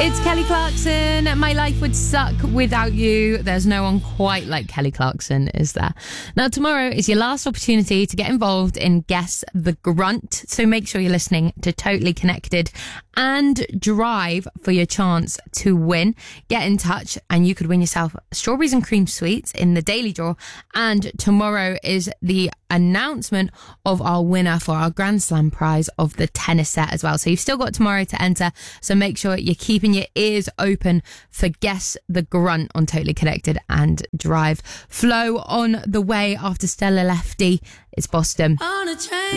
It's Kelly Clarkson. My life would suck without you. There's no one quite like Kelly Clarkson, is there? Now, tomorrow is your last opportunity to get involved in Guess the Grunt. So make sure you're listening to Totally Connected and drive for your chance to win. Get in touch and you could win yourself strawberries and cream sweets in the daily draw. And tomorrow is the announcement of our winner for our Grand Slam prize of the tennis set as well. So you've still got tomorrow to enter. So make sure you're keeping your ears open for Guess the Grunt on Totally Connected and drive. Flo on the way after Stella Lefty. It's Boston. On a train.